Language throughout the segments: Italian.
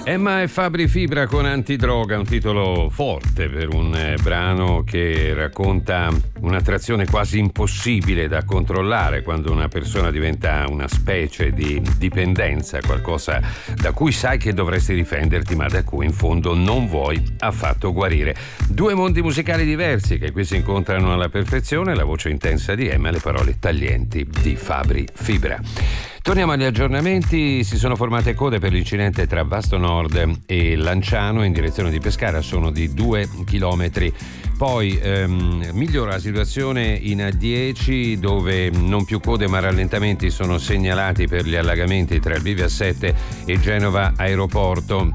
Emma e Fabri Fibra con Antidroga, un titolo forte per un brano che racconta un'attrazione quasi impossibile da controllare quando una persona diventa una specie di dipendenza, qualcosa da cui sai che dovresti difenderti ma da cui in fondo non vuoi affatto guarire. Due mondi musicali diversi che qui si incontrano alla perfezione, la voce intensa di Emma e le parole taglienti di Fabri Fibra. Torniamo agli aggiornamenti. Si sono formate code per l'incidente tra Vasto Nord e Lanciano in direzione di Pescara, sono di 2 chilometri. Poi migliora la situazione in A10 dove non più code ma rallentamenti sono segnalati per gli allagamenti tra il Bivio A7 e Genova Aeroporto.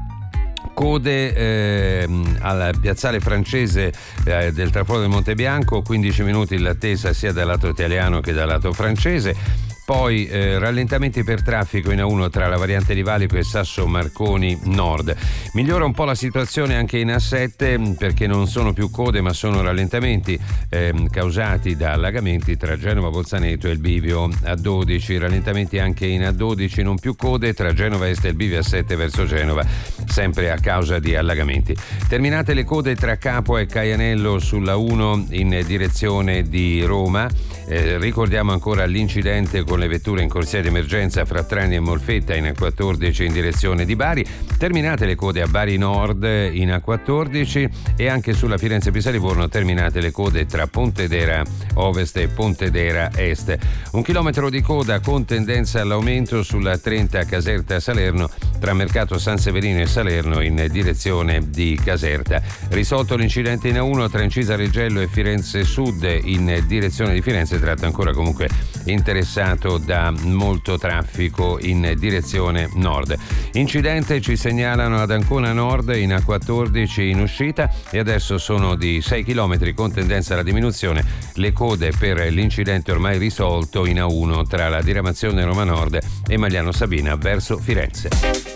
Code al piazzale francese del traforo del Monte Bianco, 15 minuti l'attesa sia dal lato italiano che dal lato francese. Poi rallentamenti per traffico in A1 tra la variante di Valico e Sasso Marconi Nord. Migliora un po' la situazione anche in A7 perché non sono più code ma sono rallentamenti causati da allagamenti tra Genova Bolzaneto e il Bivio A12. Rallentamenti anche in A12, non più code tra Genova Est e il Bivio A7 verso Genova, sempre a causa di allagamenti. Terminate le code tra Capua e Caianello sulla 1 in direzione di Roma. Ricordiamo ancora l'incidente con le vetture in corsia di emergenza fra Trani e Molfetta in A14 in direzione di Bari. Terminate le code a Bari Nord in A14 e anche sulla Firenze-Pisa-Livorno terminate le code tra Pontedera Ovest e Pontedera Est. 1 chilometro di coda con tendenza all'aumento sulla 30 Caserta-Salerno tra Mercato San Severino e Salerno in direzione di Caserta. Risolto l'incidente in A1 tra Incisa Reggello e Firenze Sud in direzione di Firenze, tratto ancora comunque interessato da molto traffico in direzione nord. Incidente ci segnalano ad Ancona Nord in A14 in uscita e adesso sono di 6 km con tendenza alla diminuzione le code per l'incidente ormai risolto in A1 tra la diramazione Roma Nord e Magliano Sabina verso Firenze.